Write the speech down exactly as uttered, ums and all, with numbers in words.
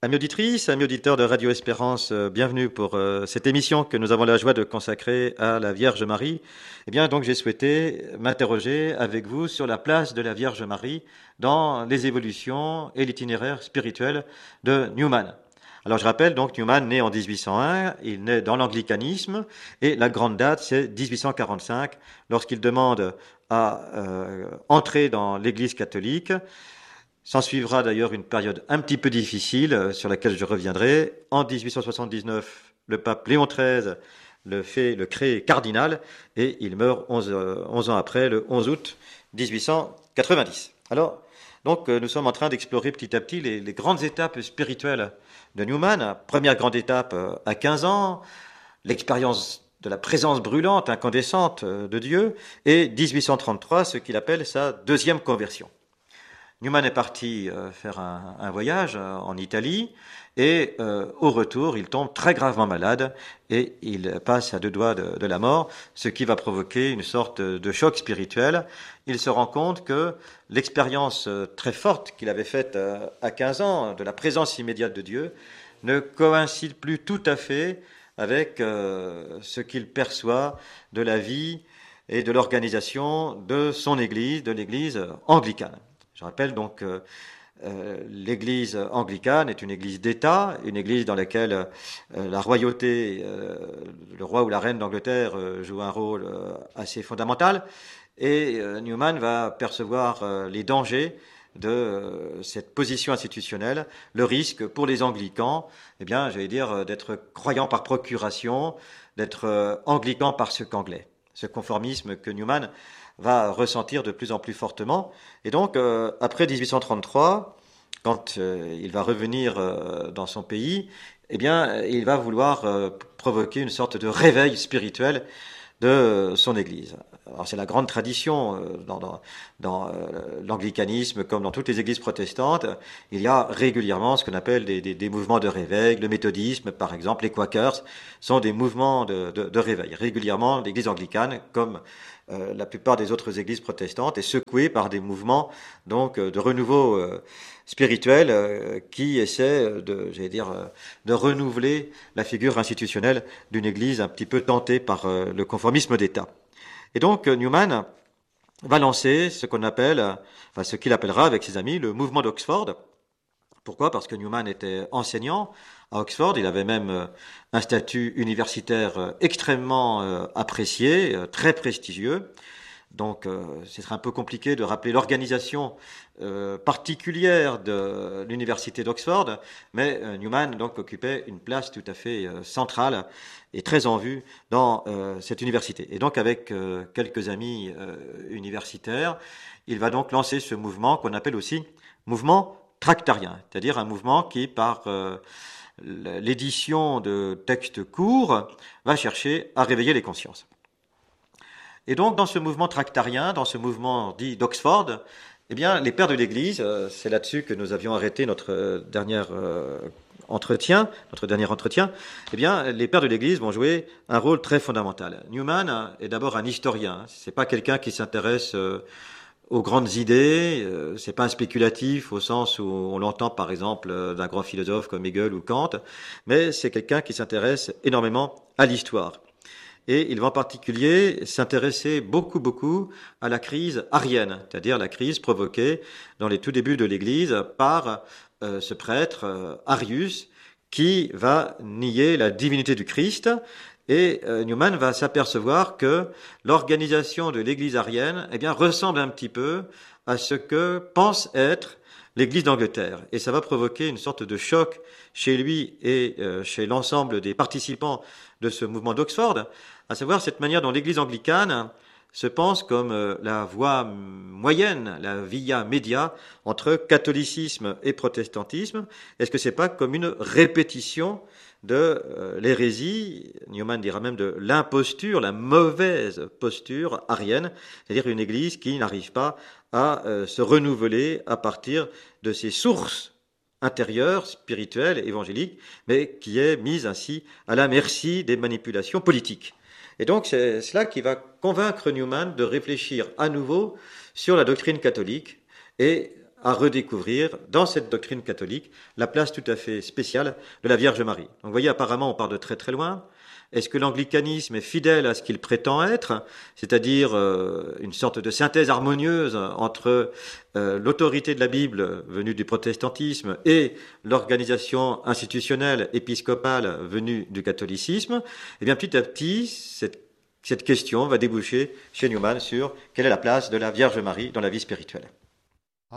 Amis auditrices, amis auditeurs de Radio Espérance, euh, bienvenue pour euh, cette émission que nous avons la joie de consacrer à la Vierge Marie. Eh bien, donc, j'ai souhaité m'interroger avec vous sur la place de la Vierge Marie dans les évolutions et l'itinéraire spirituel de Newman. Alors, je rappelle, donc, Newman, né en dix-huit cent un, il naît dans l'anglicanisme, et la grande date, c'est dix-huit cent quarante-cinq, lorsqu'il demande à euh, entrer dans l'Église catholique. S'en suivra d'ailleurs une période un petit peu difficile euh, sur laquelle je reviendrai. En dix-huit cent soixante-dix-neuf, le pape Léon treize le fait, le crée cardinal et il meurt onze, euh, onze ans après, le onze août dix-huit cent quatre-vingt-dix. Alors, donc, euh, nous sommes en train d'explorer petit à petit les, les grandes étapes spirituelles de Newman. Première grande étape euh, à quinze ans, l'expérience de la présence brûlante, incandescente euh, de Dieu, et dix-huit cent trente-trois, ce qu'il appelle sa deuxième conversion. Newman est parti euh, faire un, un voyage euh, en Italie et euh, au retour, il tombe très gravement malade et il passe à deux doigts de, de la mort, ce qui va provoquer une sorte de choc spirituel. Il se rend compte que l'expérience euh, très forte qu'il avait faite euh, à quinze ans, de la présence immédiate de Dieu, ne coïncide plus tout à fait avec euh, ce qu'il perçoit de la vie et de l'organisation de son Église, de l'Église anglicane. Je rappelle donc que euh, l'Église anglicane est une Église d'État, une Église dans laquelle euh, la royauté, euh, le roi ou la reine d'Angleterre euh, joue un rôle euh, assez fondamental. Et euh, Newman va percevoir euh, les dangers de euh, cette position institutionnelle, le risque pour les anglicans, eh bien, j'allais dire, d'être croyants par procuration, d'être euh, anglicans parce qu'anglais. Ce conformisme que Newman va ressentir de plus en plus fortement. Et donc, euh, après dix-huit cent trente-trois, quand euh, il va revenir euh, dans son pays, eh bien, il va vouloir euh, provoquer une sorte de réveil spirituel de euh, son Église. Alors, c'est la grande tradition euh, dans, dans, dans euh, l'anglicanisme, comme dans toutes les églises protestantes. Il y a régulièrement ce qu'on appelle des, des, des mouvements de réveil. Le méthodisme, par exemple, les Quakers, sont des mouvements de, de, de réveil. Régulièrement, l'Église anglicane, comme Euh, la plupart des autres églises protestantes, est secouée par des mouvements donc euh, de renouveau euh, spirituel euh, qui essaient de, j'allais dire, euh, de renouveler la figure institutionnelle d'une église un petit peu tentée par euh, le conformisme d'État. Et donc euh, Newman va lancer ce qu'on appelle, enfin ce qu'il appellera avec ses amis le mouvement d'Oxford. Pourquoi ? Parce que Newman était enseignant à Oxford, il avait même euh, un statut universitaire euh, extrêmement euh, apprécié, euh, très prestigieux. Donc, euh, ce serait un peu compliqué de rappeler l'organisation euh, particulière de l'université d'Oxford, mais euh, Newman donc occupait une place tout à fait euh, centrale et très en vue dans euh, cette université. Et donc, avec euh, quelques amis euh, universitaires, il va donc lancer ce mouvement qu'on appelle aussi mouvement tractarien, c'est-à-dire un mouvement qui, par euh, l'édition de textes courts, va chercher à réveiller les consciences. Et donc, dans ce mouvement tractarien, dans ce mouvement dit d'Oxford, eh bien, les pères de l'Église, euh, c'est là-dessus que nous avions arrêté notre euh, dernier euh, entretien, notre dernier entretien, eh bien, les pères de l'Église vont jouer un rôle très fondamental. Newman est d'abord un historien, c'est pas quelqu'un qui s'intéresse euh, aux grandes idées, euh, c'est pas un spéculatif au sens où on l'entend par exemple euh, d'un grand philosophe comme Hegel ou Kant, mais c'est quelqu'un qui s'intéresse énormément à l'histoire. Et il va en particulier s'intéresser beaucoup, beaucoup à la crise arienne, c'est-à-dire la crise provoquée dans les tout débuts de l'Église par euh, ce prêtre euh, Arius qui va nier la divinité du Christ. Et euh, Newman va s'apercevoir que l'organisation de l'Église arienne eh bien, ressemble un petit peu à ce que pense être l'Église d'Angleterre. Et ça va provoquer une sorte de choc chez lui et euh, chez l'ensemble des participants de ce mouvement d'Oxford, à savoir cette manière dont l'Église anglicane se pense comme euh, la voie moyenne, la via media entre catholicisme et protestantisme. Est-ce que c'est pas comme une répétition de euh, l'hérésie, Newman dira même de l'imposture, la mauvaise posture arienne, c'est-à-dire une église qui n'arrive pas à euh, se renouveler à partir de ses sources intérieures, spirituelles, évangéliques, mais qui est mise ainsi à la merci des manipulations politiques. Et donc c'est cela qui va convaincre Newman de réfléchir à nouveau sur la doctrine catholique et à redécouvrir dans cette doctrine catholique la place tout à fait spéciale de la Vierge Marie. Donc vous voyez, apparemment, on part de très très loin. Est-ce que l'anglicanisme est fidèle à ce qu'il prétend être, c'est-à-dire euh, une sorte de synthèse harmonieuse entre euh, l'autorité de la Bible venue du protestantisme et l'organisation institutionnelle épiscopale venue du catholicisme? Eh bien, petit à petit, cette, cette question va déboucher chez Newman sur quelle est la place de la Vierge Marie dans la vie spirituelle.